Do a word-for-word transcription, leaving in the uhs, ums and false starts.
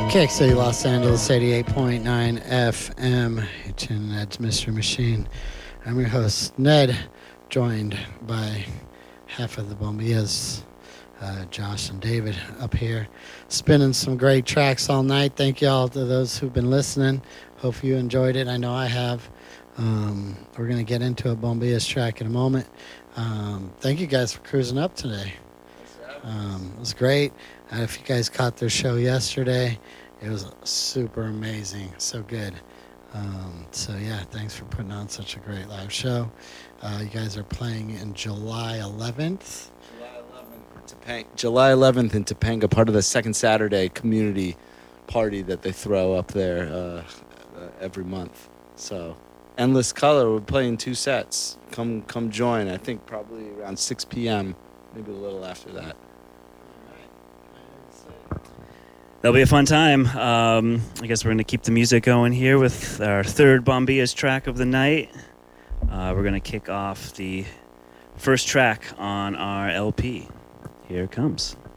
K X A Los Angeles, eighty-eight point nine F M. It's in Ned's Mystery Machine. I'm your host, Ned, joined by half of the Bombillas, uh, Josh and David up here, spinning some great tracks all night. Thank you all to those who've been listening. Hope you enjoyed it. I know I have. Um, we're going to get into a Bombillas track in a moment. Um, thank you guys for cruising up today. Um, it was great. Uh, if you guys caught their show yesterday, it was super amazing. So good. Um, so, yeah, thanks for putting on such a great live show. Uh, you guys are playing in July eleventh. July eleventh, in Topanga, July eleventh in Topanga, part of the Second Saturday community party that they throw up there uh, uh, every month. So, Endless Color, we're playing two sets. Come, come join. I think probably around six p.m., maybe a little after that. That'll be a fun time. Um, I guess we're going to keep the music going here with our third Bombillas track of the night. Uh, we're going to kick off the first track on our L P. Here it comes.